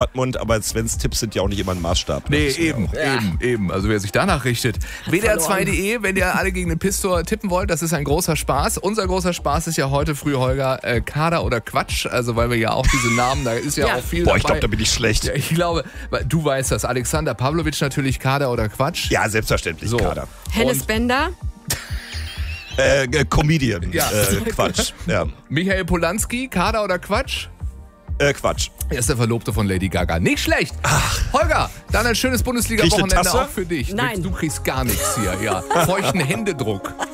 Dortmund, aber Svens Tipps sind ja auch nicht immer ein Maßstab. Nee, eben. Also wer sich danach richtet. WDR2.de, wenn ihr alle gegen den Pistor tippen wollt, das ist ein großer Spaß. Unser großer Spaß ist ja heute früh, Holger, Kader oder Quatsch. Also weil wir ja auch diese Namen, da ist ja auch viel dabei. Ich glaube, da bin ich schlecht. Ja, ich glaube, du weißt das. Alexander Pavlovic natürlich, Kader oder Quatsch? Ja, selbstverständlich, Kader. Hennes Bender? Comedian, Quatsch. Ja. Michael Polanski, Kader oder Quatsch? Quatsch. Er ist der Verlobte von Lady Gaga. Nicht schlecht. Ach. Holger, dann ein schönes Bundesliga-Wochenende auch für dich. Nein. Du kriegst gar nichts hier, ja. Feuchten Händedruck.